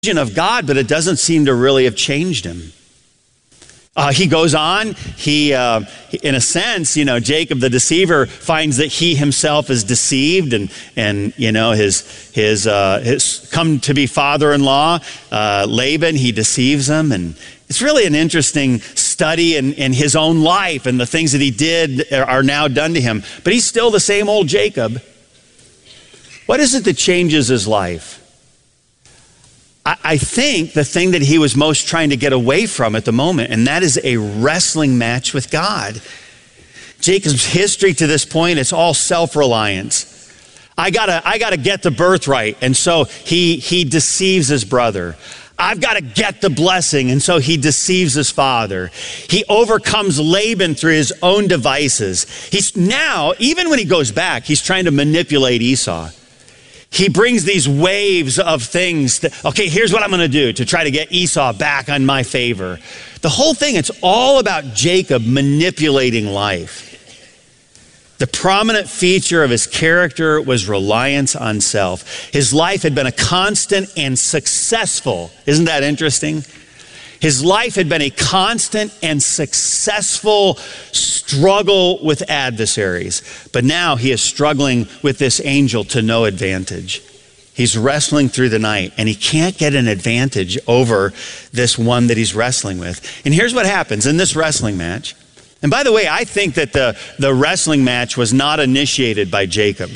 of God, but it doesn't seem to really have changed him. He goes on, in a sense, Jacob the deceiver finds that he himself is deceived and his come to be father-in-law, Laban, he deceives him. And it's really an interesting study in his own life, and the things that he did are now done to him. But he's still the same old Jacob. What is it that changes his life? I think the thing that he was most trying to get away from at the moment, and that is a wrestling match with God. Jacob's history to this point, it's all self-reliance. I gotta get the birthright, and so he deceives his brother. I've got to get the blessing, and so he deceives his father. He overcomes Laban through his own devices. He's now, even when he goes back, he's trying to manipulate Esau. He brings these waves of things that, okay, here's what I'm going to do to try to get Esau back on my favor. The whole thing, it's all about Jacob manipulating life. The prominent feature of his character was reliance on self. His life had been a constant and successful. Isn't that interesting? His life had been a constant and successful struggle with adversaries. But now he is struggling with this angel to no advantage. He's wrestling through the night, and he can't get an advantage over this one that he's wrestling with. And here's what happens in this wrestling match. And by the way, I think that the wrestling match was not initiated by Jacob.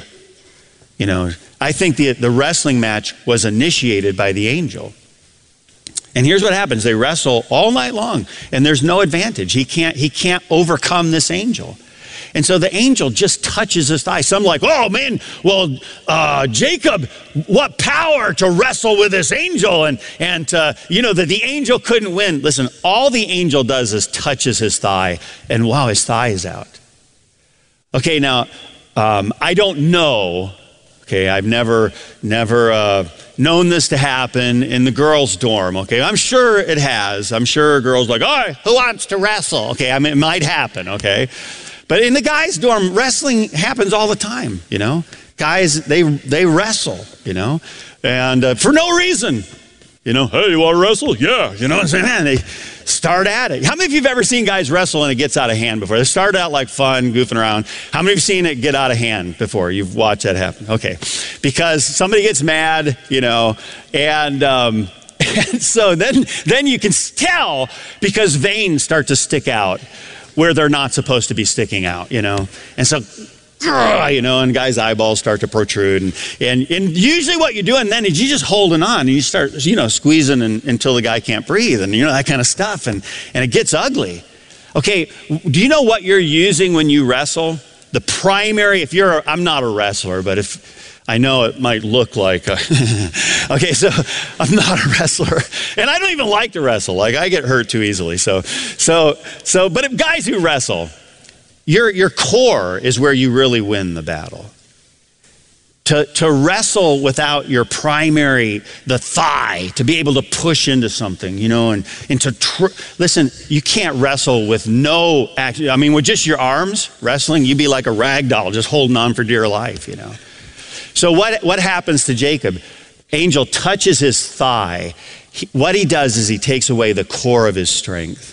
I think the wrestling match was initiated by the angel. And here's what happens. They wrestle all night long, and there's no advantage. He can't overcome this angel. And so the angel just touches his thigh. Some like, oh man, well, Jacob, what power to wrestle with this angel. And that the angel couldn't win. Listen, all the angel does is touches his thigh, and wow, his thigh is out. Okay, now, I don't know. Okay, I've never known this to happen in the girls' dorm. Okay, I'm sure it has. I'm sure girls like, oh, who wants to wrestle? Okay, I mean, it might happen. Okay, but in the guys' dorm, wrestling happens all the time. Guys, they wrestle. And for no reason. Hey, you want to wrestle? Yeah. And so, man, they start at it. How many of you have ever seen guys wrestle and it gets out of hand before? They start out like fun, goofing around. How many of you have seen it get out of hand before? You've watched that happen. Okay. Because somebody gets mad, and so then you can tell because veins start to stick out where they're not supposed to be sticking out, And so, and guys' eyeballs start to protrude. And usually what you're doing then is you just holding on and you start, squeezing until the guy can't breathe and, that kind of stuff. And it gets ugly. Okay, do you know what you're using when you wrestle? The primary, I'm not a wrestler, but I know it might look like, okay, so I'm not a wrestler. And I don't even like to wrestle. Like, I get hurt too easily. But if guys who wrestle, your core is where you really win the battle. To wrestle without your primary, the thigh, to be able to push into something, listen, you can't wrestle with no action. I mean, with just your arms wrestling, you'd be like a rag doll just holding on for dear life, So what happens to Jacob? Angel touches his thigh. What he does is he takes away the core of his strength.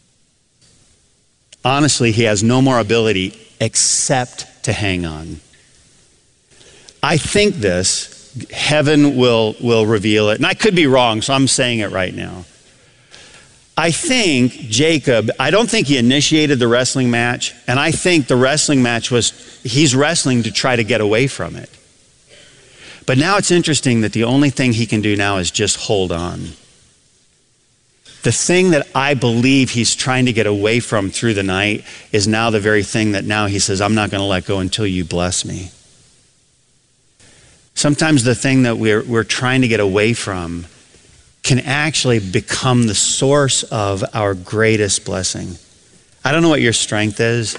Honestly, he has no more ability except to hang on. I think heaven will reveal it. And I could be wrong, so I'm saying it right now. I think Jacob, I don't think he initiated the wrestling match. And I think the wrestling match he's wrestling to try to get away from it. But now it's interesting that the only thing he can do now is just hold on. The thing that I believe he's trying to get away from through the night is now the very thing that now he says, I'm not going to let go until you bless me. Sometimes the thing that we're trying to get away from can actually become the source of our greatest blessing. I don't know what your strength is,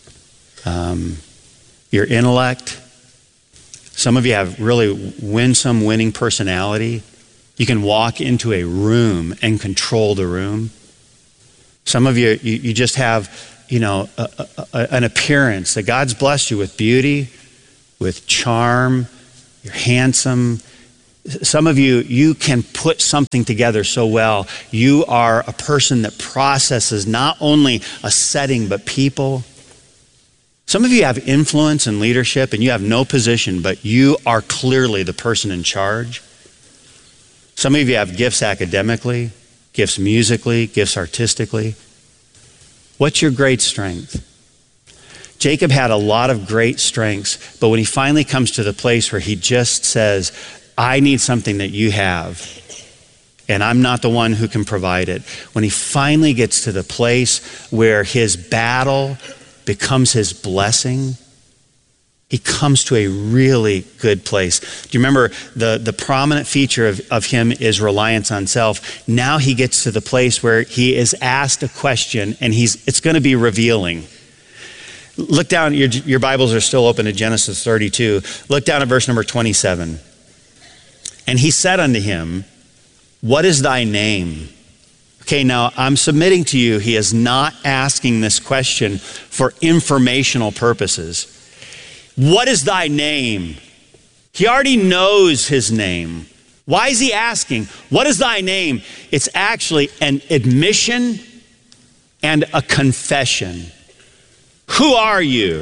your intellect. Some of you have really winning personality. You can walk into a room and control the room. Some of you just have, an appearance that God's blessed you with beauty, with charm. You're handsome. Some of you, you can put something together so well. You are a person that processes not only a setting, but people. Some of you have influence and leadership and you have no position, but you are clearly the person in charge. Some of you have gifts academically, gifts musically, gifts artistically. What's your great strength? Jacob had a lot of great strengths, but when he finally comes to the place where he just says, I need something that you have, and I'm not the one who can provide it. When he finally gets to the place where his battle becomes his blessing, he comes to a really good place. Do you remember the prominent feature of him is reliance on self? Now he gets to the place where he is asked a question and it's going to be revealing. Look down, your Bibles are still open to Genesis 32. Look down at verse number 27. And he said unto him, what is thy name? Okay, now I'm submitting to you, he is not asking this question for informational purposes. What is thy name? He already knows his name. Why is he asking, what is thy name? It's actually an admission and a confession. Who are you?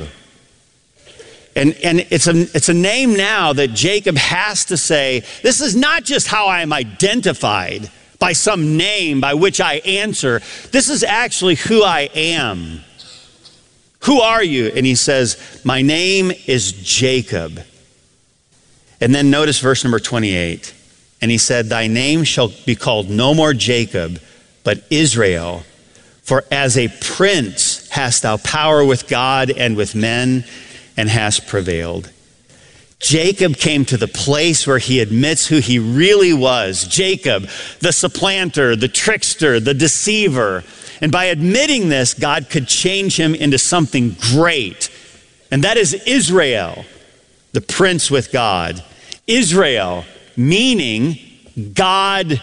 And it's a name now that Jacob has to say, this is not just how I am identified by some name by which I answer. This is actually who I am. Who are you? And he says, my name is Jacob. And then notice verse number 28. And he said, thy name shall be called no more Jacob, but Israel. For as a prince hast thou power with God and with men, and hast prevailed. Jacob came to the place where he admits who he really was. Jacob, the supplanter, the trickster, the deceiver. And by admitting this, God could change him into something great. And that is Israel, the prince with God. Israel, meaning God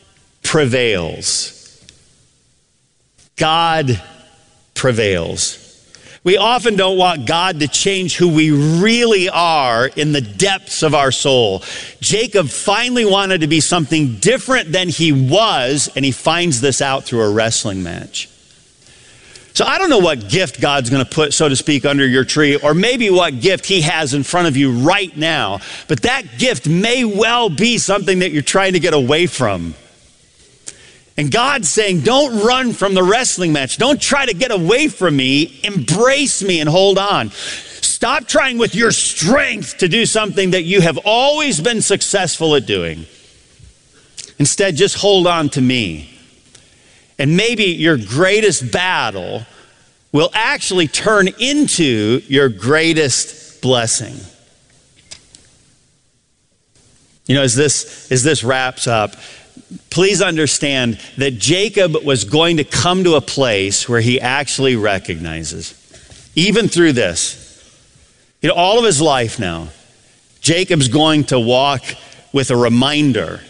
prevails. God prevails. We often don't want God to change who we really are in the depths of our soul. Jacob finally wanted to be something different than he was, and he finds this out through a wrestling match. So I don't know what gift God's going to put, so to speak, under your tree, or maybe what gift he has in front of you right now, but that gift may well be something that you're trying to get away from. And God's saying, don't run from the wrestling match. Don't try to get away from me. Embrace me and hold on. Stop trying with your strength to do something that you have always been successful at doing. Instead, just hold on to me. And maybe your greatest battle will actually turn into your greatest blessing. You know, as this wraps up, please understand that Jacob was going to come to a place where he actually recognizes, even through this, all of his life now, Jacob's going to walk with a reminder.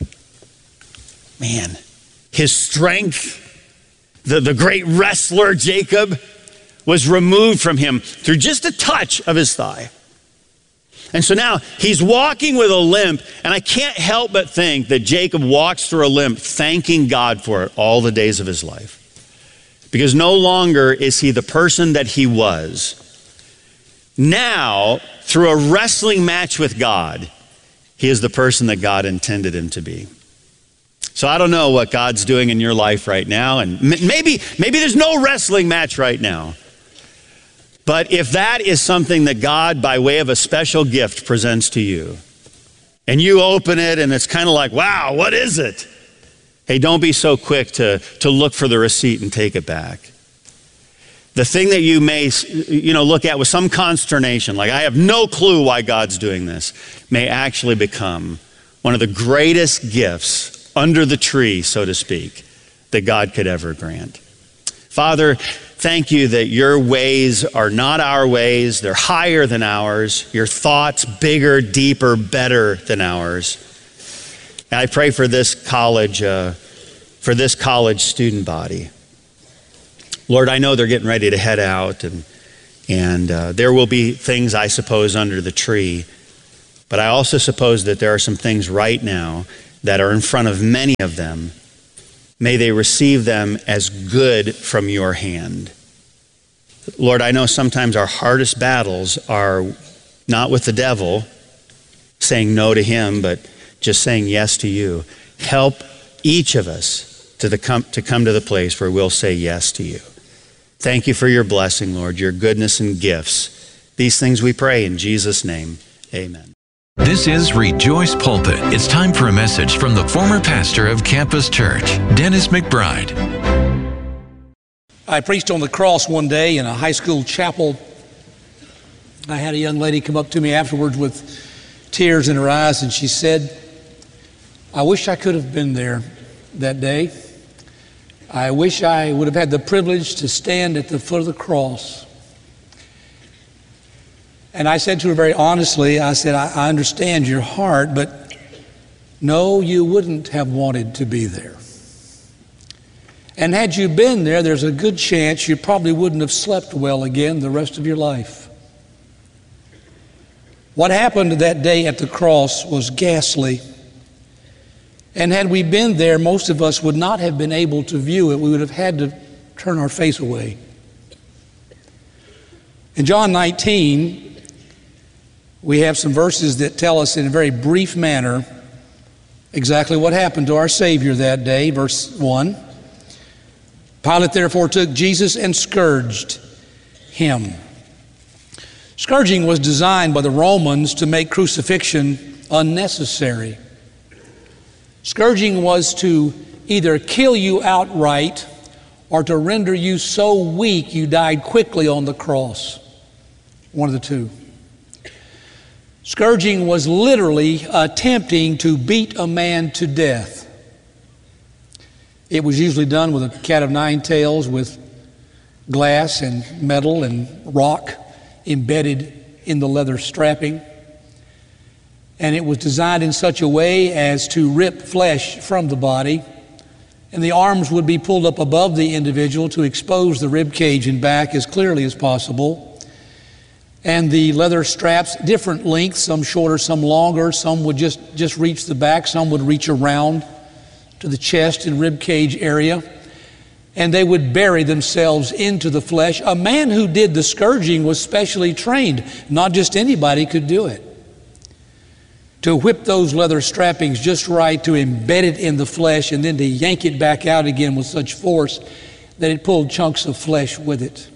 Man, his strength, the great wrestler Jacob, was removed from him through just a touch of his thigh. And so now he's walking with a limp, and I can't help but think that Jacob walks through a limp thanking God for it all the days of his life. Because no longer is he the person that he was. Now, through a wrestling match with God, he is the person that God intended him to be. So I don't know what God's doing in your life right now, and maybe there's no wrestling match right now. But if that is something that God, by way of a special gift, presents to you, and you open it and it's kind of like, wow, what is it? Hey, don't be so quick to look for the receipt and take it back. The thing that you may look at with some consternation, like I have no clue why God's doing this, may actually become one of the greatest gifts under the tree, so to speak, that God could ever grant. Father, thank you that your ways are not our ways. They're higher than ours. Your thoughts bigger, deeper, better than ours. And I pray for this college student body. Lord, I know they're getting ready to head out, and there will be things, I suppose, under the tree. But I also suppose that there are some things right now that are in front of many of them. May they receive them as good from your hand. Lord, I know sometimes our hardest battles are not with the devil, saying no to him, but just saying yes to you. Help each of us to come to the place where we'll say yes to you. Thank you for your blessing, Lord, your goodness and gifts. These things we pray in Jesus' name. Amen. This is Rejoice Pulpit. It's time for a message from the former pastor of Campus Church, Dennis McBride. I preached on the cross one day in a high school chapel. I had a young lady come up to me afterwards with tears in her eyes, and she said, I wish I could have been there that day. I wish I would have had the privilege to stand at the foot of the cross. And I said to her very honestly, I said, I understand your heart, but no, you wouldn't have wanted to be there. And had you been there, there's a good chance you probably wouldn't have slept well again the rest of your life. What happened that day at the cross was ghastly. And had we been there, most of us would not have been able to view it. We would have had to turn our face away. In John 19, we have some verses that tell us in a very brief manner exactly what happened to our Savior that day. Verse 1, Pilate therefore took Jesus and scourged him. Scourging was designed by the Romans to make crucifixion unnecessary. Scourging was to either kill you outright or to render you so weak you died quickly on the cross. One of the two. Scourging was literally attempting to beat a man to death. It was usually done with a cat of nine tails, with glass and metal and rock embedded in the leather strapping. And it was designed in such a way as to rip flesh from the body. And the arms would be pulled up above the individual to expose the rib cage and back as clearly as possible. And the leather straps, different lengths, some shorter, some longer, some would just reach the back, some would reach around to the chest and rib cage area. And they would bury themselves into the flesh. A man who did the scourging was specially trained. Not just anybody could do it. To whip those leather strappings just right, to embed it in the flesh, and then to yank it back out again with such force that it pulled chunks of flesh with it.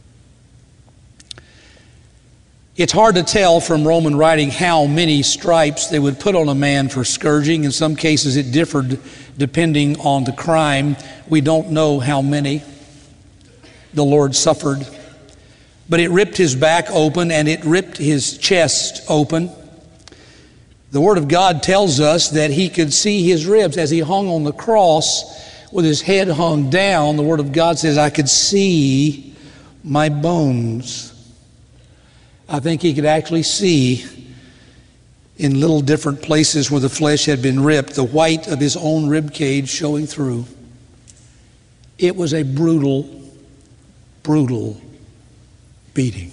It's hard to tell from Roman writing how many stripes they would put on a man for scourging. In some cases it differed depending on the crime. We don't know how many the Lord suffered. But it ripped his back open and it ripped his chest open. The Word of God tells us that he could see his ribs as he hung on the cross with his head hung down. The Word of God says, I could see my bones. I think he could actually see in little different places where the flesh had been ripped, the white of his own rib cage showing through. It was a brutal, brutal beating.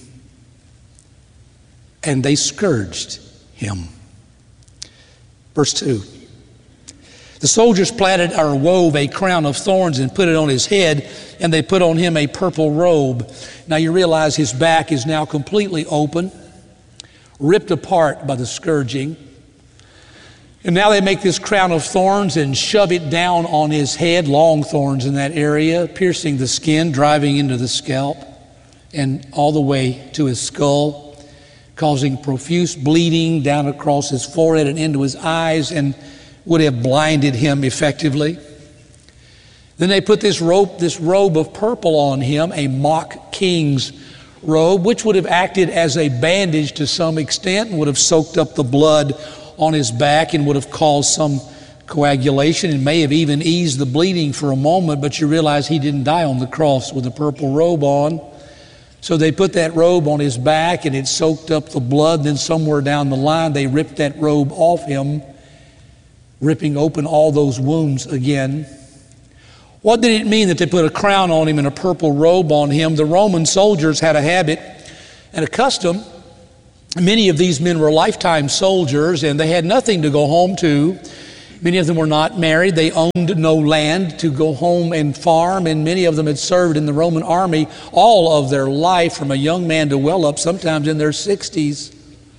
And they scourged him. Verse 2. The soldiers plaited or wove a crown of thorns and put it on his head, and they put on him a purple robe. Now you realize his back is now completely open, ripped apart by the scourging. And now they make this crown of thorns and shove it down on his head, long thorns in that area, piercing the skin, driving into the scalp, and all the way to his skull, causing profuse bleeding down across his forehead and into his eyes, and would have blinded him effectively. Then they put this robe of purple on him, a mock king's robe, which would have acted as a bandage to some extent and would have soaked up the blood on his back and would have caused some coagulation and may have even eased the bleeding for a moment, but you realize he didn't die on the cross with a purple robe on. So they put that robe on his back and it soaked up the blood. Then somewhere down the line they ripped that robe off him, ripping open all those wounds again. What did it mean that they put a crown on him and a purple robe on him? The Roman soldiers had a habit and a custom Many of these men were lifetime soldiers, and they had nothing to go home to. Many of them were not married. They owned no land to go home and farm, and many of them had served in the Roman army all of their life, from a young man to well up, sometimes in their 60s.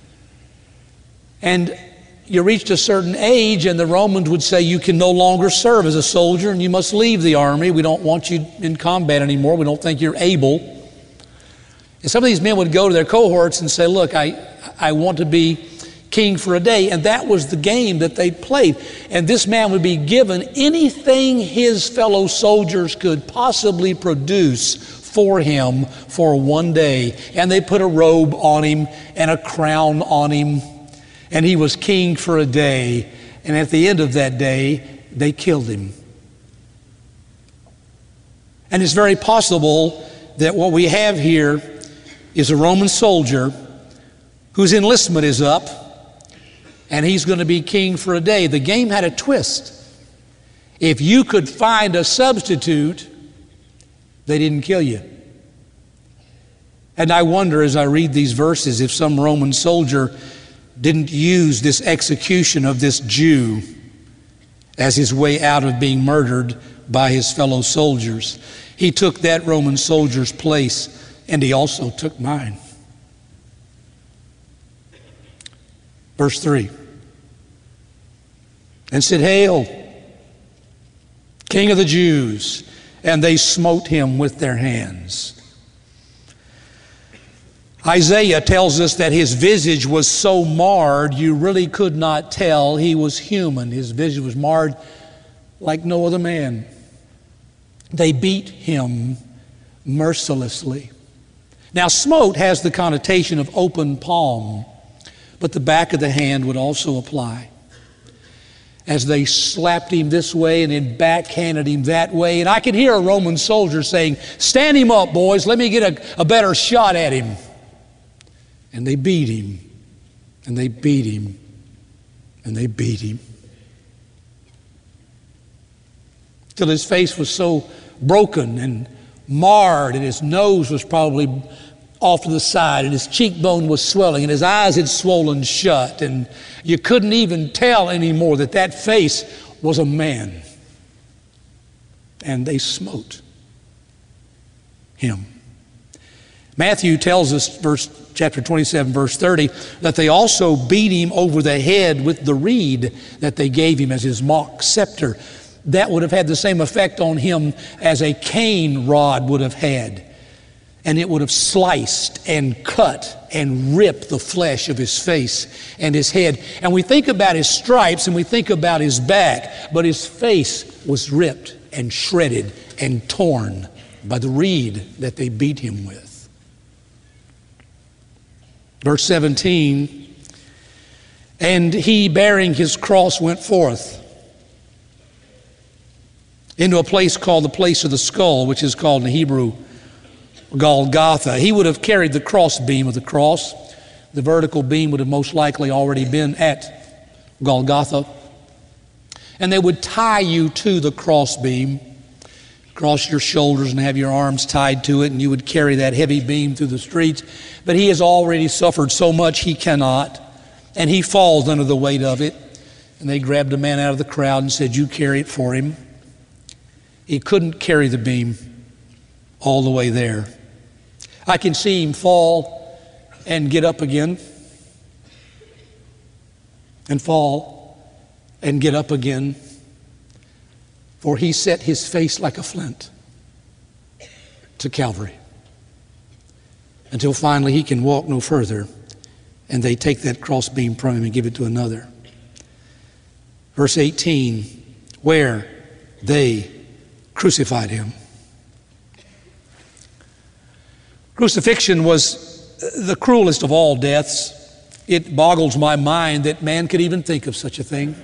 And you reached a certain age, and the Romans would say, you can no longer serve as a soldier, and you must leave the army. We don't want you in combat anymore. We don't think you're able. And some of these men would go to their cohorts and say, look, I want to be king for a day. And that was the game that they played. And this man would be given anything his fellow soldiers could possibly produce for him for one day. And they put a robe on him and a crown on him. And he was king for a day. And at the end of that day, they killed him. And it's very possible that what we have here is a Roman soldier whose enlistment is up, and he's going to be king for a day. The game had a twist. If you could find a substitute, they didn't kill you. And I wonder, as I read these verses, if some Roman soldier didn't use this execution of this Jew as his way out of being murdered by his fellow soldiers. He took that Roman soldier's place, and he also took mine. Verse 3. And said, Hail, King of the Jews. And they smote him with their hands. Isaiah tells us that his visage was so marred, you really could not tell he was human. His visage was marred like no other man. They beat him mercilessly. Now, smote has the connotation of open palm, but the back of the hand would also apply. As they slapped him this way and then backhanded him that way. And I could hear a Roman soldier saying, stand him up, boys, let me get a better shot at him. And they beat him, and they beat him, and they beat him. Till his face was so broken and marred, and his nose was probably off to the side, and his cheekbone was swelling, and his eyes had swollen shut, and you couldn't even tell anymore that that face was a man. And they smote him. Matthew tells us, chapter 27, verse 30, that they also beat him over the head with the reed that they gave him as his mock scepter. That would have had the same effect on him as a cane rod would have had. And it would have sliced and cut and ripped the flesh of his face and his head. And we think about his stripes and we think about his back, but his face was ripped and shredded and torn by the reed that they beat him with. Verse 17, and he bearing his cross went forth into a place called the place of the skull, which is called in Hebrew Golgotha. He would have carried the cross beam of the cross. The vertical beam would have most likely already been at Golgotha. And they would tie you to the cross beam, cross your shoulders and have your arms tied to it, and you would carry that heavy beam through the streets. But he has already suffered so much he cannot, and he falls under the weight of it. And they grabbed a man out of the crowd and said, you carry it for him. He couldn't carry the beam all the way there. I can see him fall and get up again, and fall and get up again. For he set his face like a flint to Calvary until finally he can walk no further, and they take that crossbeam from him and give it to another. Verse 18, where they crucified him. Crucifixion was the cruelest of all deaths. It boggles my mind that man could even think of such a thing.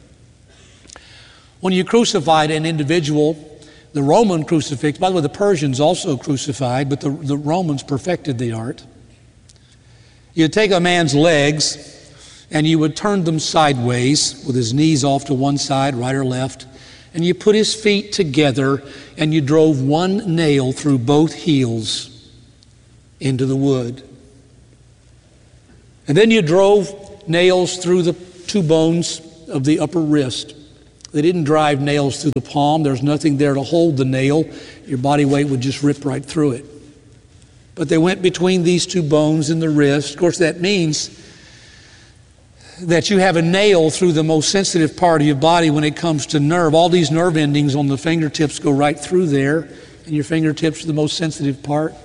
When you crucified an individual, the Roman crucifix, by the way, the Persians also crucified, but the Romans perfected the art. You'd take a man's legs and you would turn them sideways with his knees off to one side, right or left, and you put his feet together and you drove one nail through both heels into the wood. And then you drove nails through the 2 bones of the upper wrist. They didn't drive nails through the palm. There's nothing there to hold the nail. Your body weight would just rip right through it. But they went between these 2 bones in the wrist. Of course, that means that you have a nail through the most sensitive part of your body when it comes to nerve. All these nerve endings on the fingertips go right through there, and your fingertips are the most sensitive part.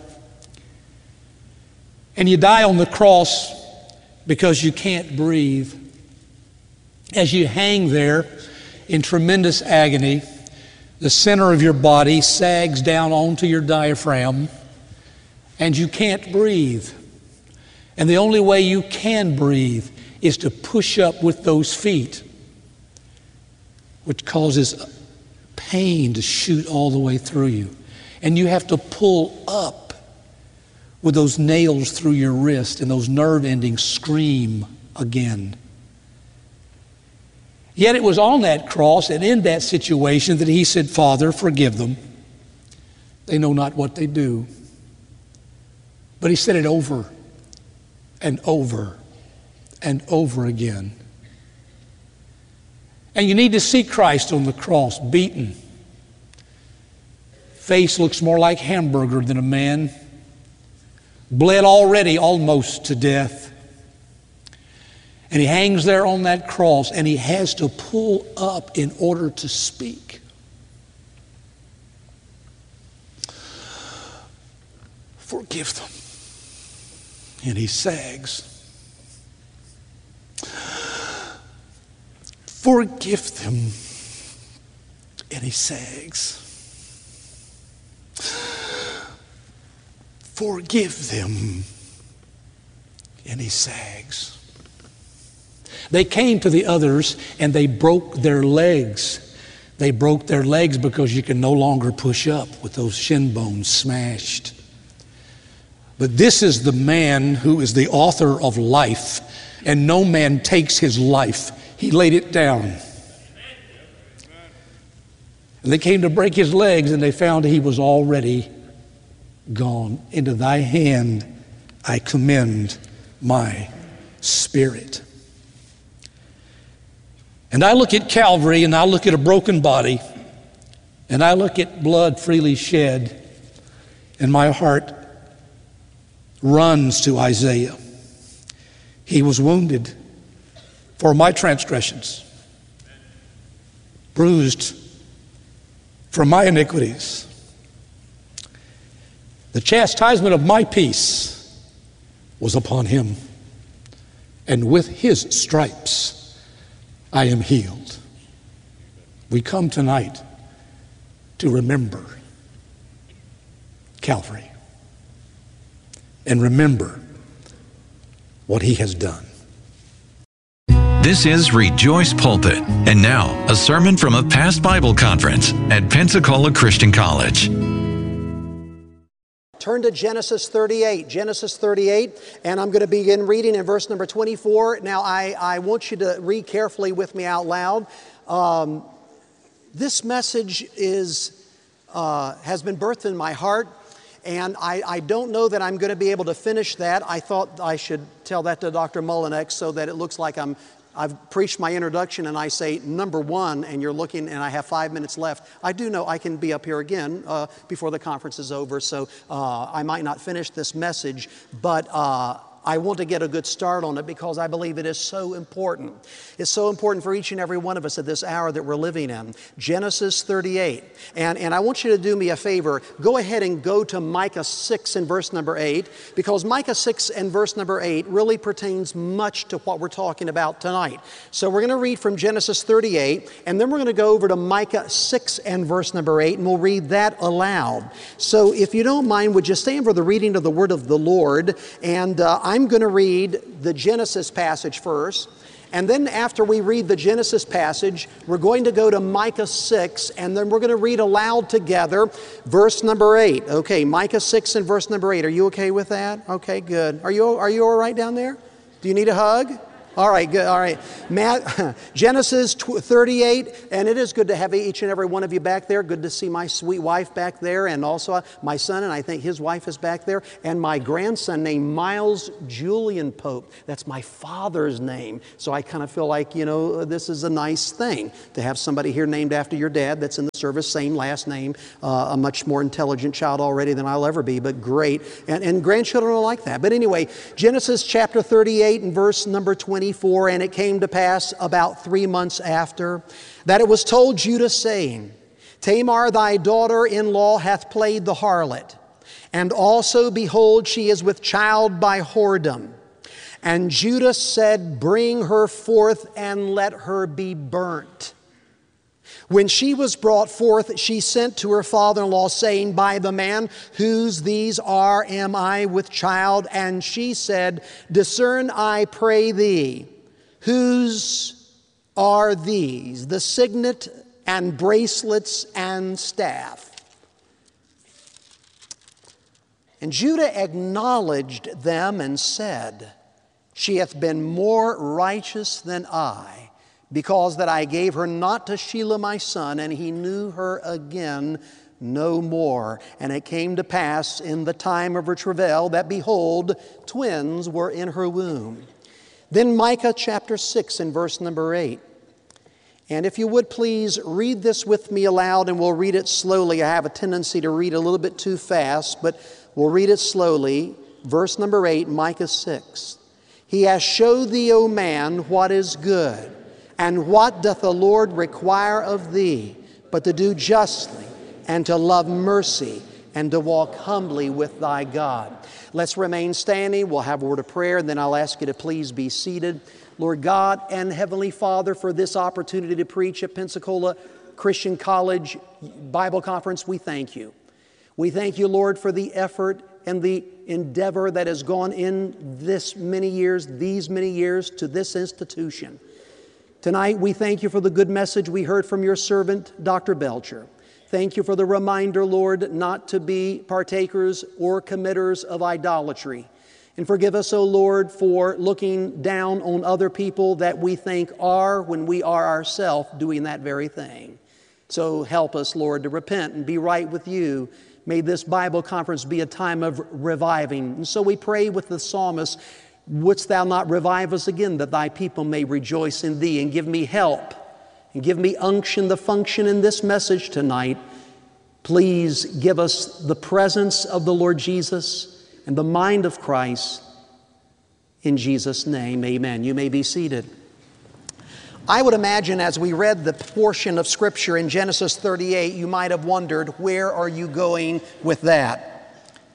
And you die on the cross because you can't breathe. As you hang there in tremendous agony, the center of your body sags down onto your diaphragm, and you can't breathe. And the only way you can breathe is to push up with those feet, which causes pain to shoot all the way through you. And you have to pull up with those nails through your wrist, and those nerve endings scream again. Yet it was on that cross and in that situation that he said, "Father, forgive them. They know not what they do." But he said it over and over and over again. And you need to see Christ on the cross, beaten. Face looks more like hamburger than a man. Bled already almost to death. And he hangs there on that cross, and he has to pull up in order to speak. Forgive them. And he sags. Forgive them. And he sags. Forgive them. And he sags. They came to the others and they broke their legs. They broke their legs because you can no longer push up with those shin bones smashed. But this is the man who is the author of life, and no man takes his life. He laid it down. And they came to break his legs, and they found he was already gone. Into thy hand I commend my spirit. And I look at Calvary, and I look at a broken body, and I look at blood freely shed, and my heart runs to Isaiah. He was wounded for my transgressions, bruised for my iniquities. The chastisement of my peace was upon him, and with his stripes I am healed. We come tonight to remember Calvary and remember what he has done. This is Rejoice Pulpit. And now, a sermon from a past Bible conference at Pensacola Christian College. Turn to Genesis 38. Genesis 38, and I'm going to begin reading in verse number 24. Now, I want you to read carefully with me out loud. This message has been birthed in my heart, and I don't know that I'm going to be able to finish that. I thought I should tell that to Dr. Mullinex so that it looks like I've preached my introduction and I say number one, and you're looking and I have 5 minutes left. I do know I can be up here again before the conference is over, so I might not finish this message, but I want to get a good start on it because I believe it is so important. It's so important for each and every one of us at this hour that we're living in. Genesis 38. And I want you to do me a favor. Go ahead and go to Micah 6 and verse number 8, because Micah 6 and verse number 8 really pertains much to what we're talking about tonight. So we're going to read from Genesis 38, and then we're going to go over to Micah 6 and verse number 8, and we'll read that aloud. So if you don't mind, would you stand for the reading of the word of the Lord? And I'm going to read the Genesis passage first, and then after we read the Genesis passage, we're going to go to Micah 6, and then we're going to read aloud together verse number 8. Okay, Micah 6 and verse number 8. Are you okay with that? Okay, good. Are you all right down there? Do you need a hug? All right, good. All right. Genesis 38, and it is good to have each and every one of you back there. Good to see my sweet wife back there, and also my son, and I think his wife is back there, and my grandson named Miles Julian Pope. That's my father's name. So I kind of feel like, this is a nice thing to have somebody here named after your dad that's in the service, same last name, a much more intelligent child already than I'll ever be, but great. And grandchildren are like that. But anyway, Genesis chapter 38 and verse number 24, and it came to pass about 3 months after that it was told Judah, saying, Tamar thy daughter-in-law hath played the harlot, and also, behold, she is with child by whoredom. And Judah said, Bring her forth and let her be burnt. When she was brought forth, she sent to her father-in-law, saying, By the man whose these are, am I with child? And she said, Discern, I pray thee, whose are these, the signet and bracelets and staff? And Judah acknowledged them and said, She hath been more righteous than I, because that I gave her not to Shelah my son, and he knew her again no more. And it came to pass in the time of her travail that, behold, twins were in her womb. Then Micah chapter 6 and verse number 8. And if you would please read this with me aloud, and we'll read it slowly. I have a tendency to read a little bit too fast, but we'll read it slowly. Verse number 8, Micah 6. He has showed thee, O man, what is good. And what doth the Lord require of thee, but to do justly, and to love mercy, and to walk humbly with thy God? Let's remain standing. We'll have a word of prayer, and then I'll ask you to please be seated. Lord God and Heavenly Father, for this opportunity to preach at Pensacola Christian College Bible Conference, we thank you. We thank you, Lord, for the effort and the endeavor that has gone in these many years to this institution. Tonight, we thank you for the good message we heard from your servant, Dr. Belcher. Thank you for the reminder, Lord, not to be partakers or committers of idolatry. And forgive us, O Lord, for looking down on other people that we think are, when we are ourselves doing that very thing. So help us, Lord, to repent and be right with you. May this Bible conference be a time of reviving. And so we pray with the psalmist, Wouldst thou not revive us again, that thy people may rejoice in thee? And give me help, and give me unction to function in this message tonight. Please give us the presence of the Lord Jesus and the mind of Christ. In Jesus' name, amen. You may be seated. I would imagine as we read the portion of Scripture in Genesis 38, you might have wondered, where are you going with that?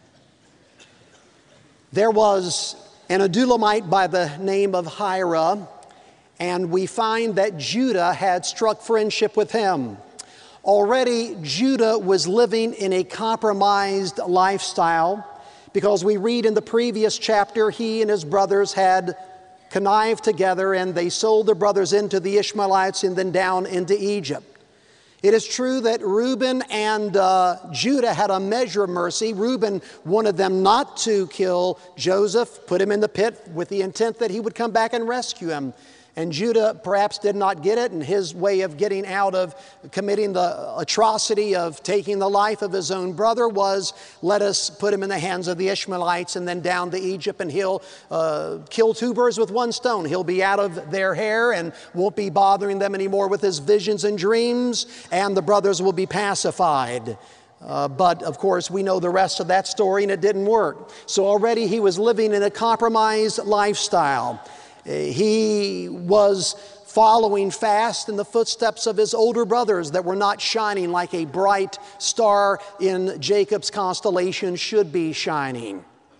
There was an Adulamite by the name of Hira, and we find that Judah had struck friendship with him. Already, Judah was living in a compromised lifestyle, because we read in the previous chapter, he and his brothers had connived together, and they sold their brothers into the Ishmaelites and then down into Egypt. It is true that Reuben and Judah had a measure of mercy. Reuben wanted them not to kill Joseph, put him in the pit with the intent that he would come back and rescue him. And Judah perhaps did not get it, and his way of getting out of committing the atrocity of taking the life of his own brother was, let us put him in the hands of the Ishmaelites and then down to Egypt, and he'll kill two birds with one stone. He'll be out of their hair and won't be bothering them anymore with his visions and dreams, and the brothers will be pacified. But of course, we know the rest of that story, and it didn't work. So already he was living in a compromised lifestyle. He was following fast in the footsteps of his older brothers that were not shining like a bright star in Jacob's constellation should be shining.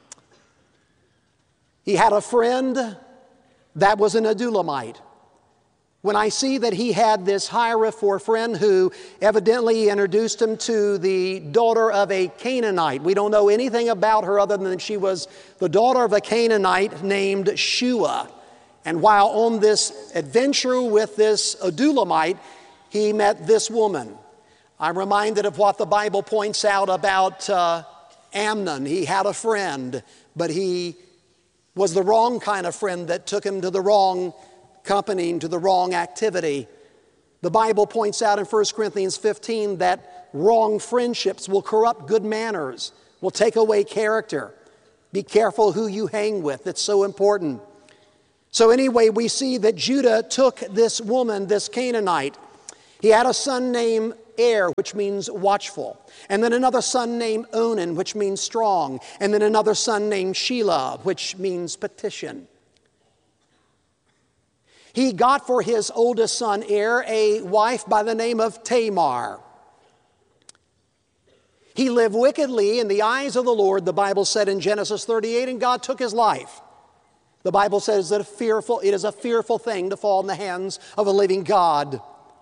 He had a friend that was an Adulamite. When I see that he had this Hira for a friend who evidently introduced him to the daughter of a Canaanite. We don't know anything about her other than she was the daughter of a Canaanite named Shua. And while on this adventure with this Adulamite, he met this woman. I'm reminded of what the Bible points out about Amnon. He had a friend, but he was the wrong kind of friend that took him to the wrong company and to the wrong activity. The Bible points out in 1 Corinthians 15 that wrong friendships will corrupt good manners, will take away character. Be careful who you hang with. It's so important. So anyway, we see that Judah took this woman, this Canaanite. He had a son named Er, which means watchful. And then another son named Onan, which means strong. And then another son named Shelah, which means petition. He got for his oldest son Er a wife by the name of Tamar. He lived wickedly in the eyes of the Lord, the Bible said in Genesis 38, and God took his life. The Bible says that it is a fearful thing to fall in the hands of a living God.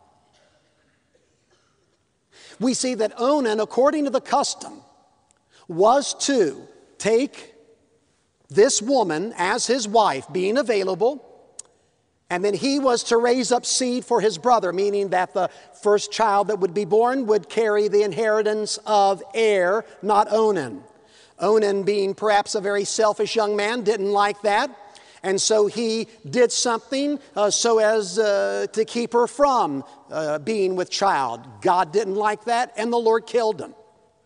We see that Onan, according to the custom, was to take this woman as his wife, being available, and then he was to raise up seed for his brother, meaning that the first child that would be born would carry the inheritance of Er, not Onan. Onan, being perhaps a very selfish young man, didn't like that. And so he did something so as to keep her from being with child. God didn't like that, and the Lord killed him.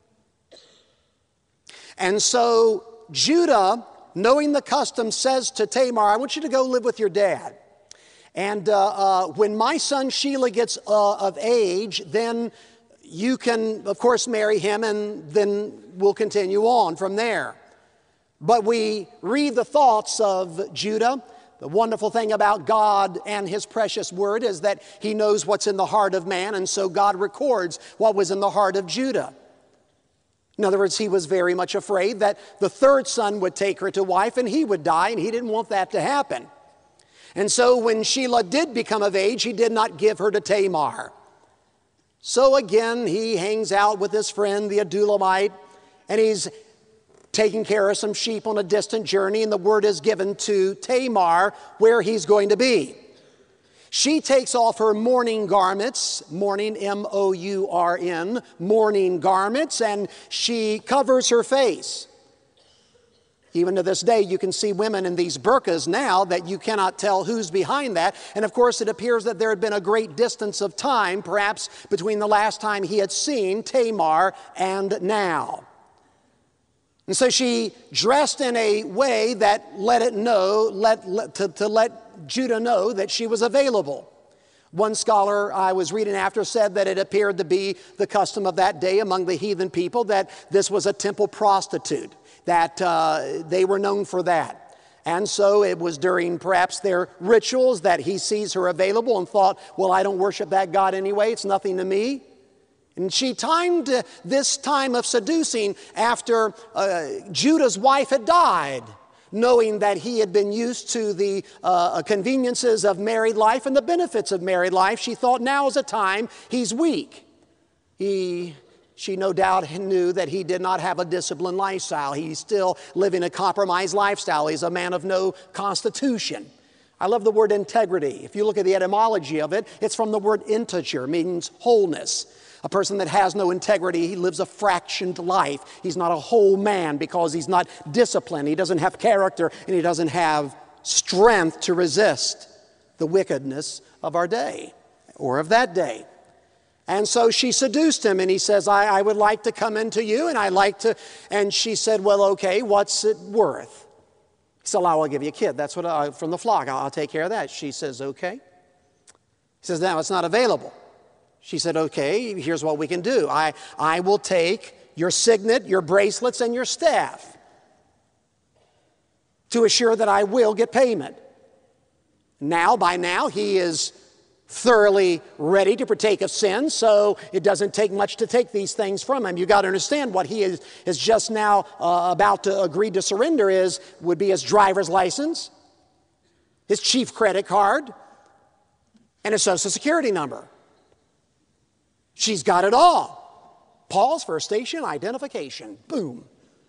And so Judah, knowing the custom, says to Tamar, I want you to go live with your dad. And when my son Shelah gets of age, then you can, of course, marry him, and then we'll continue on from there. But we read the thoughts of Judah. The wonderful thing about God and His precious word is that He knows what's in the heart of man, and so God records what was in the heart of Judah. In other words, he was very much afraid that the third son would take her to wife and he would die, and he didn't want that to happen. And so when Shelah did become of age, he did not give her to Tamar. So again, he hangs out with his friend, the Adullamite, and he's taking care of some sheep on a distant journey, and the word is given to Tamar where he's going to be. She takes off her mourning garments, mourning, M-O-U-R-N, mourning garments, and she covers her face. Even to this day, you can see women in these burqas now that you cannot tell who's behind that. And of course, it appears that there had been a great distance of time, perhaps between the last time he had seen Tamar and now. And so she dressed in a way that let Judah know that she was available. One scholar I was reading after said that it appeared to be the custom of that day among the heathen people that this was a temple prostitute, that they were known for that. And so it was during perhaps their rituals that he sees her available and thought, well, I don't worship that God anyway, it's nothing to me. And she timed this time of seducing after Judah's wife had died, knowing that he had been used to the conveniences of married life and the benefits of married life. She thought now is a time he's weak. She no doubt knew that he did not have a disciplined lifestyle. He's still living a compromised lifestyle. He's a man of no constitution. I love the word integrity. If you look at the etymology of it, it's from the word integer, means wholeness. A person that has no integrity, he lives a fractioned life. He's not a whole man because he's not disciplined. He doesn't have character, and he doesn't have strength to resist the wickedness of our day or of that day. And so she seduced him, and he says, I would like to come into you, and she said, well, okay, what's it worth? He said, well, I'll give you a kid. That's what from the flock. I'll take care of that. She says, okay. He says, now it's not available. She said, okay, here's what we can do. I will take your signet, your bracelets, and your staff to assure that I will get payment. By now, he is thoroughly ready to partake of sin, so it doesn't take much to take these things from him. You've got to understand what he is just now about to agree to surrender would be his driver's license, his chief credit card, and his social security number. She's got it all. Pause for station identification. Boom.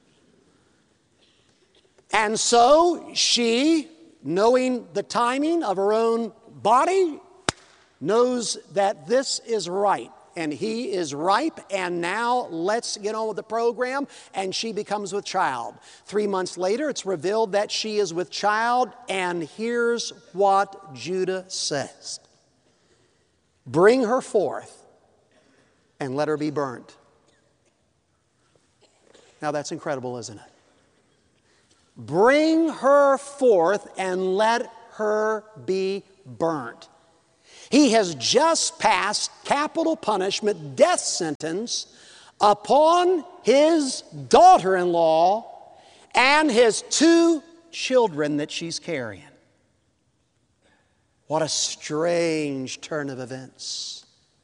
And so she, knowing the timing of her own body, knows that this is right. and he is ripe, and now let's get on with the program. And she becomes with child. 3 months later, it's revealed that she is with child, and here's what Judah says. Bring her forth and let her be burnt. Now that's incredible, isn't it? Bring her forth and let her be burnt. He has just passed capital punishment, death sentence, upon his daughter-in-law and his 2 children that she's carrying. What a strange turn of events.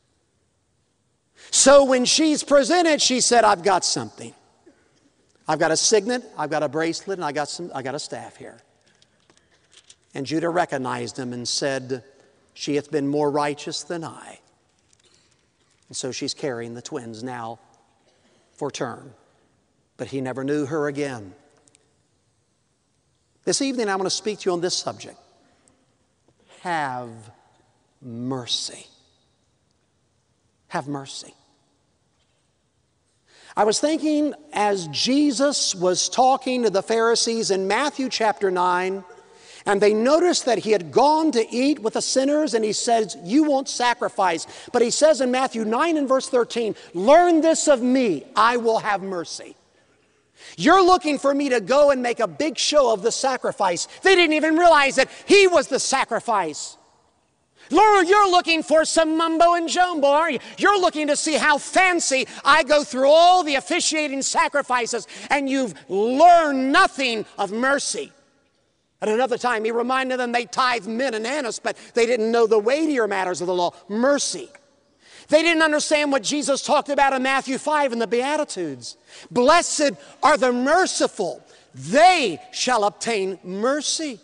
So when she's presented, she said, I've got something. I've got a signet, I've got a bracelet, and I got a staff here. And Judah recognized him and said, she hath been more righteous than I. And so she's carrying the twins now for term. But he never knew her again. This evening I want to speak to you on this subject. Have mercy. Have mercy. I was thinking as Jesus was talking to the Pharisees in Matthew chapter 9, and they noticed that he had gone to eat with the sinners, and he says, you won't sacrifice. But he says in Matthew 9 and verse 13, learn this of me, I will have mercy. You're looking for me to go and make a big show of the sacrifice. They didn't even realize that he was the sacrifice. Lord, you're looking for some mumbo and jumbo, aren't you? You're looking to see how fancy I go through all the officiating sacrifices, and you've learned nothing of mercy. At another time, he reminded them they tithed mint and anise, but they didn't know the weightier matters of the law, mercy. They didn't understand what Jesus talked about in Matthew 5 in the Beatitudes. Blessed are the merciful, they shall obtain mercy.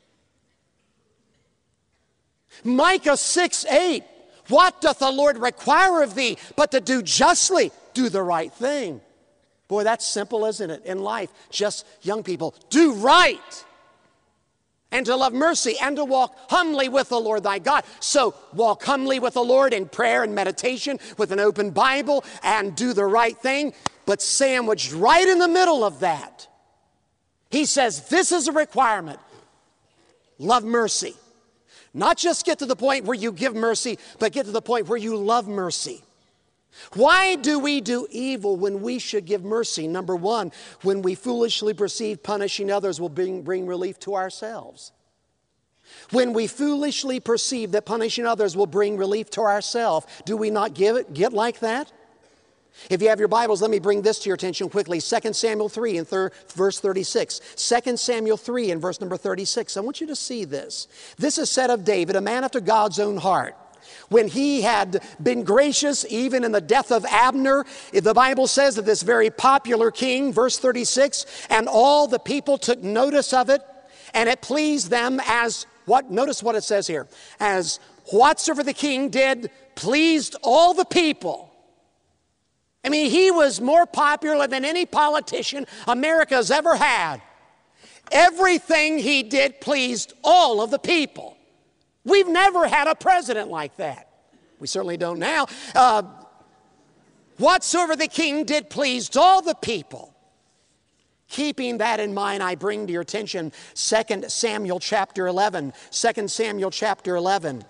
Micah 6:8, what doth the Lord require of thee but to do justly, do the right thing? Boy, that's simple, isn't it, in life? Just young people, do right. And to love mercy and to walk humbly with the Lord thy God. So walk humbly with the Lord in prayer and meditation with an open Bible and do the right thing. But sandwiched right in the middle of that, he says this is a requirement. Love mercy. Not just get to the point where you give mercy, but get to the point where you love mercy. Why do we do evil when we should give mercy? Number one, when we foolishly perceive punishing others will bring relief to ourselves. When we foolishly perceive that punishing others will bring relief to ourselves, do we not get like that? If you have your Bibles, let me bring this to your attention quickly. 2 Samuel 3 and verse 36. 2 Samuel 3 and verse number 36. I want you to see this. This is said of David, a man after God's own heart. When he had been gracious even in the death of Abner, the Bible says that this very popular king, verse 36, and all the people took notice of it, and it pleased them as what? Notice what it says here. As whatsoever the king did pleased all the people. I mean, he was more popular than any politician America's ever had. Everything he did pleased all of the people. We've never had a president like that. We certainly don't now. Whatsoever the king did pleased all the people. Keeping that in mind, I bring to your attention 2 Samuel chapter 11. 2 Samuel chapter 11.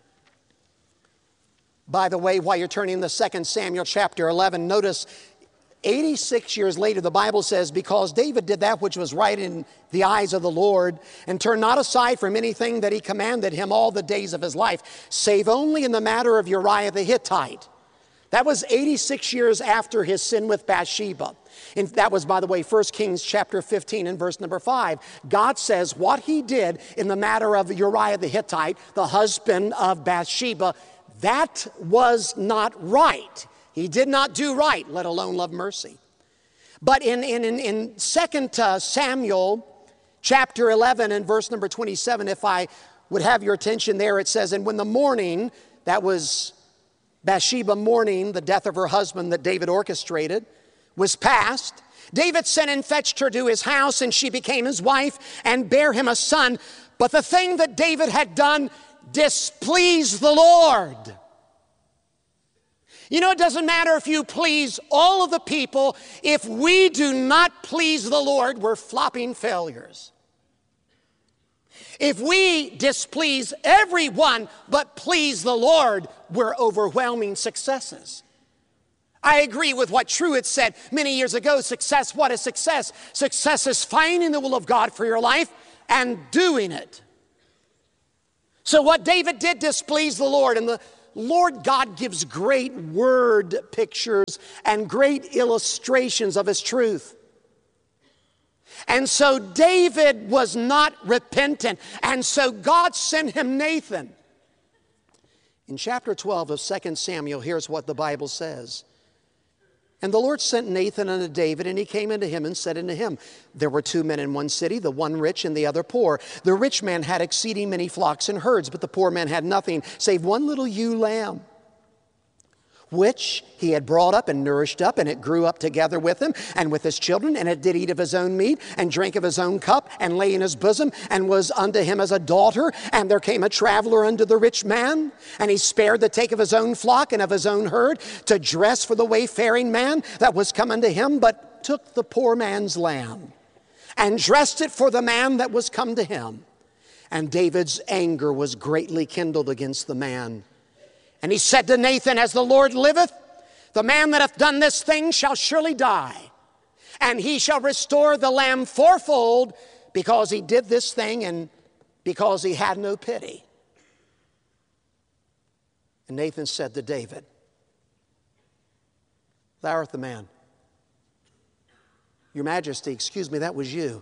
By the way, while you're turning to 2 Samuel chapter 11, notice 86 years later, the Bible says, because David did that which was right in the eyes of the Lord, and turned not aside from anything that he commanded him all the days of his life, save only in the matter of Uriah the Hittite. That was 86 years after his sin with Bathsheba. And that was, by the way, 1 Kings chapter 15 and verse number 5. God says what he did in the matter of Uriah the Hittite, the husband of Bathsheba, that was not right. He did not do right, let alone love mercy. But in 2 Samuel chapter 11 and verse number 27, if I would have your attention there, it says, and when the mourning, that was Bathsheba mourning the death of her husband that David orchestrated, was past, David sent and fetched her to his house, and she became his wife and bare him a son. But the thing that David had done displeased the Lord. You know, it doesn't matter if you please all of the people. If we do not please the Lord, we're flopping failures. If we displease everyone but please the Lord, we're overwhelming successes. I agree with what Truett said many years ago. Success, what is success? Success is finding the will of God for your life and doing it. So what David did displeased the Lord, and the Lord God gives great word pictures and great illustrations of His truth. And so David was not repentant, and so God sent him Nathan. In chapter 12 of 2 Samuel, here's what the Bible says. And the Lord sent Nathan unto David, and he came unto him and said unto him, there were 2 men in one city, the one rich and the other poor. The rich man had exceeding many flocks and herds, but the poor man had nothing save one little ewe lamb, which he had brought up and nourished up, and it grew up together with him and with his children, and it did eat of his own meat, and drank of his own cup, and lay in his bosom, and was unto him as a daughter. And there came a traveler unto the rich man, and he spared the take of his own flock and of his own herd, to dress for the wayfaring man that was come unto him, but took the poor man's lamb, and dressed it for the man that was come to him. And David's anger was greatly kindled against the man. And he said to Nathan, as the Lord liveth, the man that hath done this thing shall surely die, and he shall restore the lamb fourfold, because he did this thing and because he had no pity. And Nathan said to David, thou art the man. Your Majesty, excuse me, that was you.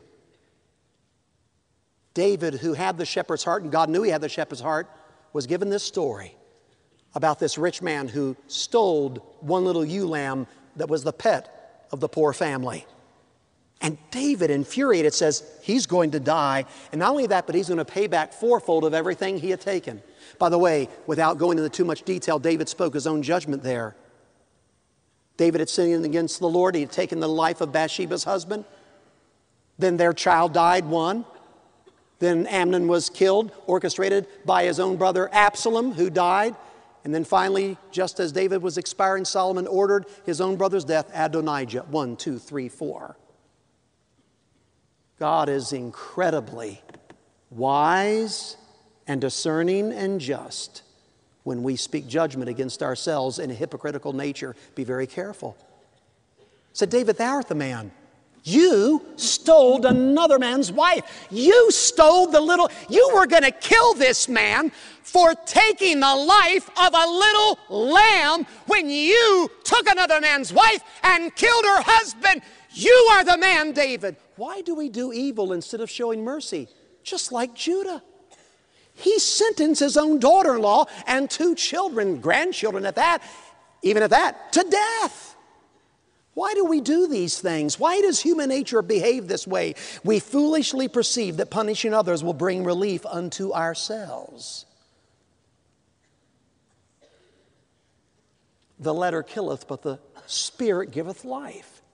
David, who had the shepherd's heart, and God knew he had the shepherd's heart, was given this story about this rich man who stole one little ewe lamb that was the pet of the poor family. And David, infuriated, says he's going to die. And not only that, but he's going to pay back fourfold of everything he had taken. By the way, without going into too much detail, David spoke his own judgment there. David had sinned against the Lord. He had taken the life of Bathsheba's husband. Then their child died, one. Then Amnon was killed, orchestrated by his own brother Absalom, who died. And then finally, just as David was expiring, Solomon ordered his own brother's death, Adonijah. 1, 2, 3, 4. God is incredibly wise and discerning and just when we speak judgment against ourselves in a hypocritical nature. Be very careful. Said, David, thou art the man. You stole another man's wife. You stole you were going to kill this man for taking the life of a little lamb when you took another man's wife and killed her husband. You are the man, David. Why do we do evil instead of showing mercy? Just like Judah. He sentenced his own daughter-in-law and 2 children, grandchildren at that, even at that, to death. Why do we do these things? Why does human nature behave this way? We foolishly perceive that punishing others will bring relief unto ourselves. The letter killeth, but the Spirit giveth life.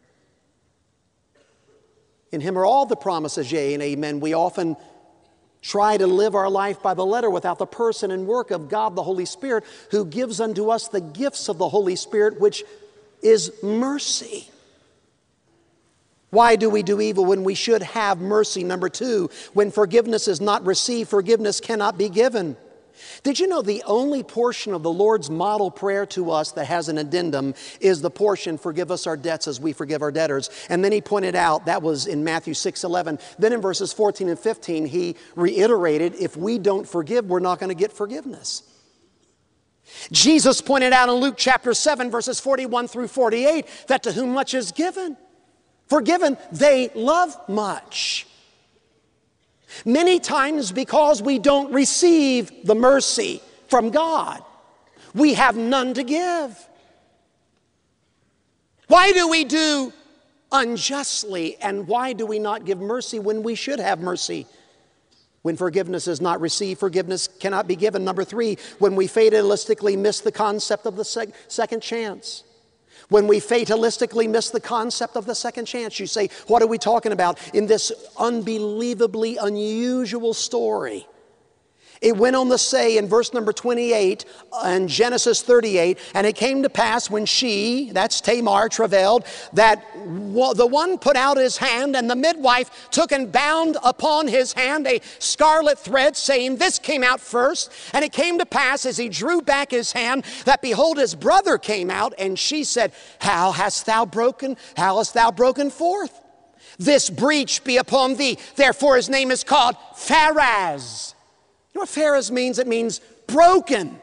In Him are all the promises, yea and amen. We often try to live our life by the letter without the person and work of God the Holy Spirit, who gives unto us the gifts of the Holy Spirit, which is mercy. Why do we do evil when we should have mercy? Number 2, when forgiveness is not received, forgiveness cannot be given. Did you know the only portion of the Lord's model prayer to us that has an addendum is the portion, forgive us our debts as we forgive our debtors? And then he pointed out, that was in Matthew 6:11. Then in verses 14 and 15, he reiterated, if we don't forgive, we're not going to get forgiveness. Jesus pointed out in Luke chapter 7, verses 41 through 48, that to whom much is forgiven, they love much. Many times because we don't receive the mercy from God, we have none to give. Why do we do unjustly, and why do we not give mercy when we should have mercy? When forgiveness is not received, forgiveness cannot be given. Number 3, when we fatalistically miss the concept of the second chance. When we fatalistically miss the concept of the second chance. You say, what are we talking about in this unbelievably unusual story? It went on to say in verse number 28 in Genesis 38, and it came to pass when she, that's Tamar, travailed, that the one put out his hand, and the midwife took and bound upon his hand a scarlet thread, saying, this came out first. And it came to pass as he drew back his hand, that behold, his brother came out, and she said, how hast thou broken forth? This breach be upon thee. Therefore his name is called Pharez. You know what Pharez means? It means broken.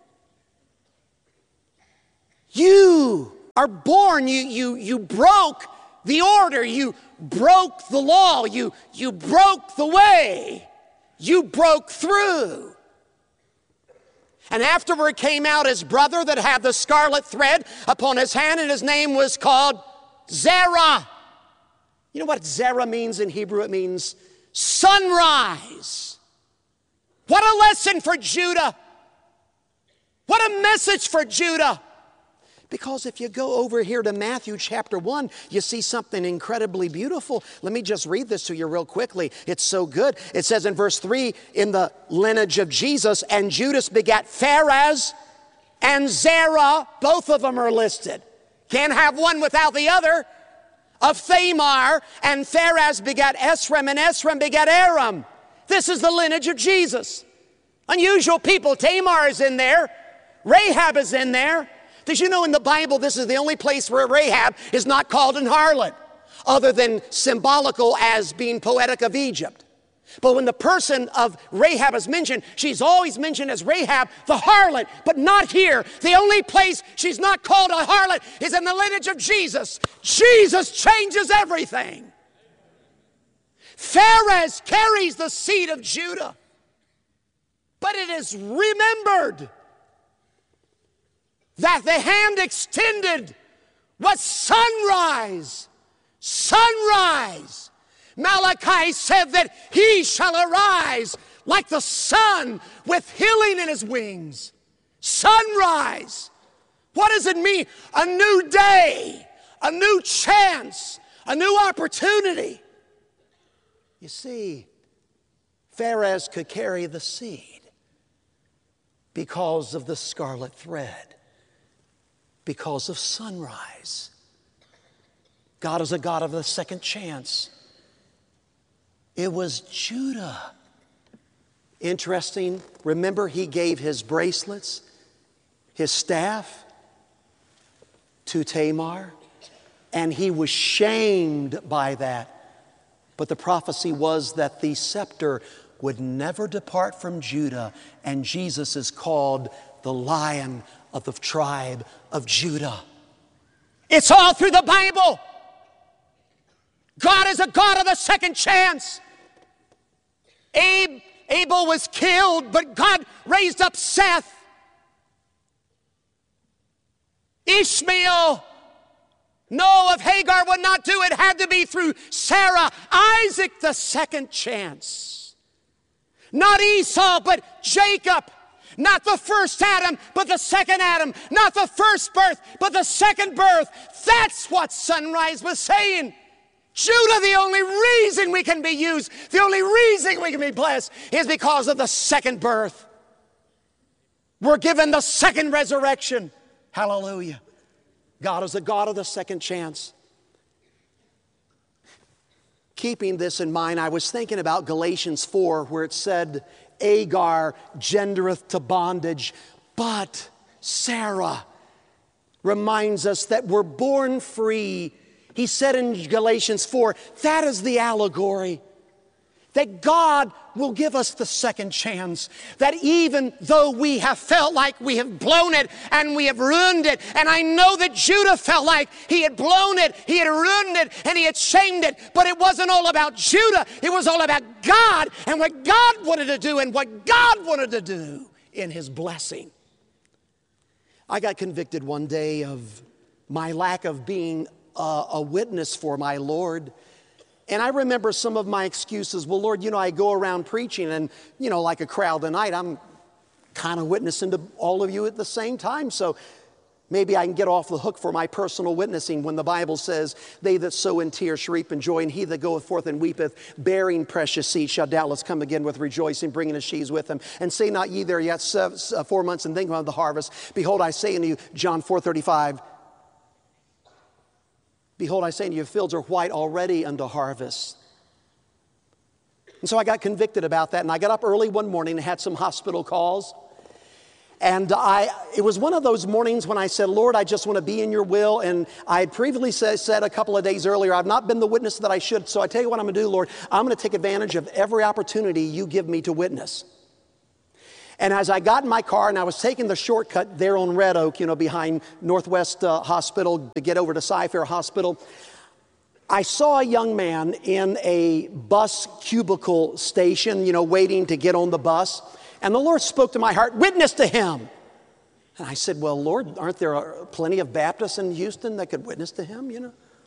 You are born, you broke the order, you broke the law, you broke the way, you broke through. And afterward came out his brother that had the scarlet thread upon his hand, and his name was called Zerah. You know what Zerah means in Hebrew? It means sunrise. What a lesson for Judah. What a message for Judah. Because if you go over here to Matthew chapter 1, you see something incredibly beautiful. Let me just read this to you real quickly. It's so good. It says in verse 3, in the lineage of Jesus, and Judas begat Pharez and Zerah. Both of them are listed. Can't have one without the other. Of Thamar, and Pharez begat Esrom, and Esrom begat Aram. This is the lineage of Jesus. Unusual people. Tamar is in there. Rahab is in there. Did you know in the Bible this is the only place where Rahab is not called an harlot, other than symbolical as being poetic of Egypt? But when the person of Rahab is mentioned, she's always mentioned as Rahab the harlot, but not here. The only place she's not called a harlot is in the lineage of Jesus. Jesus changes everything. Pharez carries the seed of Judah, but it is remembered that the hand extended was sunrise. Sunrise. Malachi said that he shall arise like the sun with healing in his wings. Sunrise. What does it mean? A new day, a new chance, a new opportunity. You see, Pharez could carry the seed because of the scarlet thread, because of sunrise. God is a God of the second chance. It was Judah. Interesting. Remember, he gave his bracelets, his staff to Tamar, and he was shamed by that. But the prophecy was that the scepter would never depart from Judah, and Jesus is called the Lion of the tribe of Judah. It's all through the Bible. God is a God of the second chance. Abel was killed, but God raised up Seth. Ishmael, no, if Hagar would not do it, had to be through Sarah. Isaac, the second chance. Not Esau, but Jacob. Not the first Adam, but the second Adam. Not the first birth, but the second birth. That's what Sunrise was saying. Judah, the only reason we can be used, the only reason we can be blessed is because of the second birth. We're given the second resurrection. Hallelujah. God is a God of the second chance. Keeping this in mind, I was thinking about Galatians 4, where it said, Agar gendereth to bondage, but Sarah reminds us that we're born free. He said in Galatians 4, that is the allegory. That God will give us the second chance. That even though we have felt like we have blown it and we have ruined it, and I know that Judah felt like he had blown it, he had ruined it, and he had shamed it, but it wasn't all about Judah. It was all about God and what God wanted to do and what God wanted to do in his blessing. I got convicted one day of my lack of being a witness for my Lord. And I remember some of my excuses. Well, Lord, I go around preaching and, like a crowd tonight, I'm kind of witnessing to all of you at the same time. So Maybe I can get off the hook for my personal witnessing when the Bible says, they that sow in tears shall reap in joy, and he that goeth forth and weepeth, bearing precious seed, shall doubtless come again with rejoicing, bringing his sheaves with him. And say not ye there yet 4 months, and think of the harvest. Behold, I say unto you, John 4:35, behold, I say unto you, fields are white already unto harvest. And so I got convicted about that, and I got up early one morning and had some hospital calls. And it was one of those mornings when I said, Lord, I just want to be in your will. And I had previously said a couple of days earlier, I've not been the witness that I should. So I tell you what I'm going to do, Lord. I'm going to take advantage of every opportunity you give me to witness. And as I got in my car and I was taking the shortcut there on Red Oak, behind Northwest Hospital to get over to Cy-Fair Hospital, I saw a young man in a bus cubicle station, waiting to get on the bus. And the Lord spoke to my heart, witness to him. And I said, well, Lord, aren't there plenty of Baptists in Houston that could witness to him,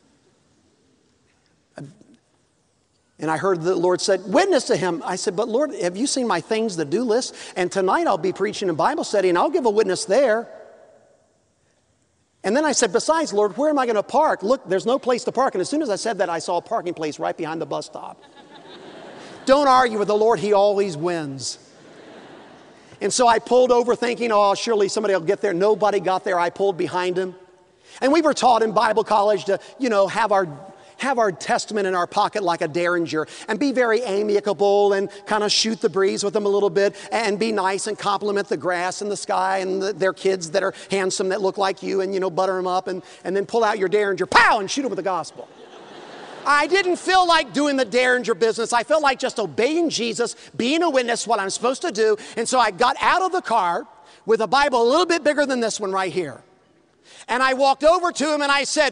And I heard the Lord said, witness to him. I said, but Lord, have you seen my things to do list? And tonight I'll be preaching in Bible study and I'll give a witness there. And then I said, besides, Lord, where am I going to park? Look, there's no place to park. And as soon as I said that, I saw a parking place right behind the bus stop. Don't argue with the Lord. He always wins. And so I pulled over thinking, oh, surely somebody will get there. Nobody got there. I pulled behind him. And we were taught in Bible college to, have our testament in our pocket like a derringer and be very amicable and kind of shoot the breeze with them a little bit and be nice and compliment the grass and the sky and their kids that are handsome that look like you and, butter them up and then pull out your derringer, pow, and shoot them with the gospel. I didn't feel like doing the derringer business. I felt like just obeying Jesus, being a witness, what I'm supposed to do. And so I got out of the car with a Bible a little bit bigger than this one right here. And I walked over to him and I said,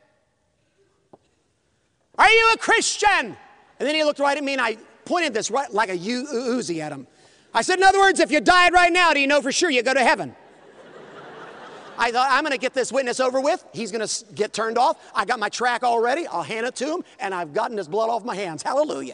are you a Christian? And then he looked right at me and I pointed this right like a Uzi at him. I said, in other words, if you died right now, do you know for sure you go to heaven? I thought, I'm going to get this witness over with. He's going to get turned off. I got my track all ready. I'll hand it to him, and I've gotten his blood off my hands. Hallelujah.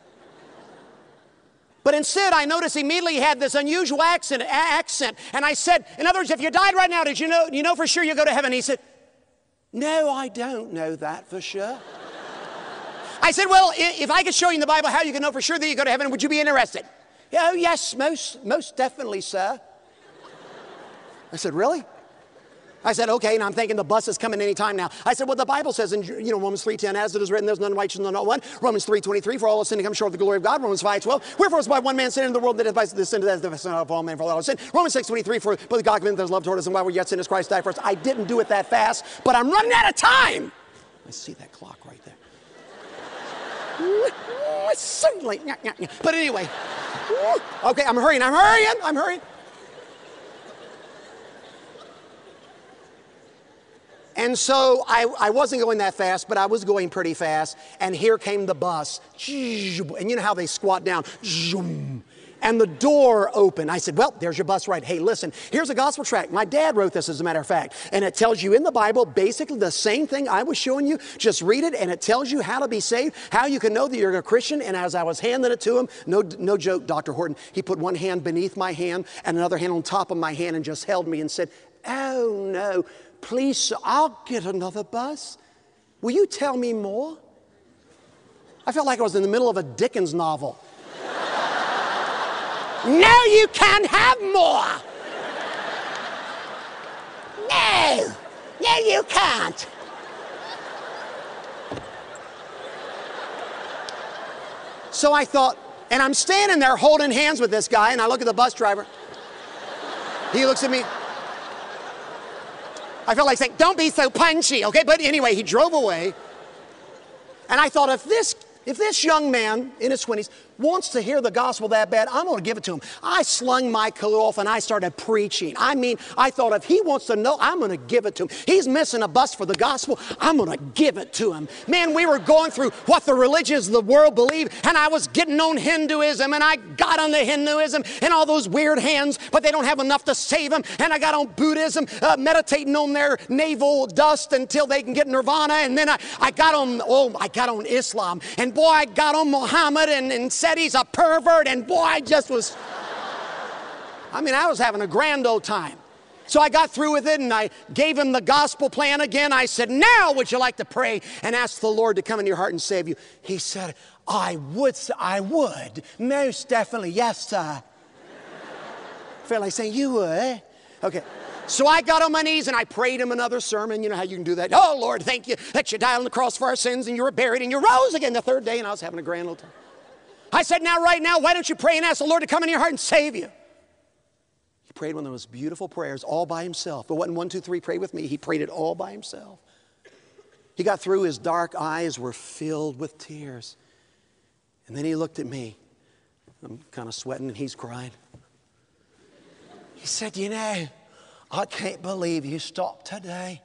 But instead, I noticed immediately he had this unusual accent. And I said, in other words, if you died right now, did you know for sure you go to heaven? He said, no, I don't know that for sure. I said, well, if I could show you in the Bible how you can know for sure that you go to heaven, would you be interested? Oh, yes, most definitely, sir. I said, really? I said, okay, and I'm thinking the bus is coming any time now. I said, well, the Bible says in Romans 3:10, as it is written, there's none righteous, none not one. Romans 3:23, for all have sinned and come short of the glory of God. Romans 5:12, wherefore is by one man sin in the world, that is by the sin that is the sin of all men for all sin. Romans 6:23, for both God commendeth his love toward us, and while we're yet sinners, Christ died for us. I didn't do it that fast, but I'm running out of time. I see that clock right there. It's so late. But anyway, okay, I'm hurrying. And so I wasn't going that fast, but I was going pretty fast. And here came the bus. And you know how they squat down. And the door opened. I said, well, there's your bus ride. Hey, listen, here's a gospel tract. My dad wrote this, as a matter of fact. And it tells you in the Bible basically the same thing I was showing you. Just read it, and it tells you how to be saved, how you can know that you're a Christian. And as I was handing it to him, no joke, Dr. Horton, he put one hand beneath my hand and another hand on top of my hand and just held me and said, oh, no. Please, sir, I'll get another bus. Will you tell me more? I felt like I was in the middle of a Dickens novel. No, you can't have more. No, you can't. So I thought, and I'm standing there holding hands with this guy, and I look at the bus driver. He looks at me. I felt like saying, don't be so punchy, okay? But anyway, he drove away. And I thought, if this young man in his 20s wants to hear the gospel that bad, I'm going to give it to him. I slung my coat off and I started preaching. I thought if he wants to know, I'm going to give it to him. He's missing a bus for the gospel. I'm going to give it to him. Man, we were going through what the religions of the world believe, and I was getting on Hinduism, and I got on the Hinduism and all those weird hands, but they don't have enough to save them. And I got on Buddhism, meditating on their navel dust until they can get nirvana. And then I got on Islam, and boy, I got on Muhammad and said he's a pervert, and boy, I was having a grand old time. So I got through with it and I gave him the gospel plan again. I said, now would you like to pray and ask the Lord to come in your heart and save you? He said, I would, sir. I would. Most definitely. Yes, sir. Felt like saying, you would. Okay. So I got on my knees and I prayed him another sermon. You know how you can do that. Oh, Lord, thank you that you died on the cross for our sins and you were buried and you rose again the third day. And I was having a grand old time. I said, now, right now, why don't you pray and ask the Lord to come in your heart and save you? He prayed one of the most beautiful prayers all by himself. It wasn't 1, 2, 3, pray with me. He prayed it all by himself. He got through, his dark eyes were filled with tears. And then he looked at me. I'm kind of sweating and he's crying. He said, you know, I can't believe you stopped today.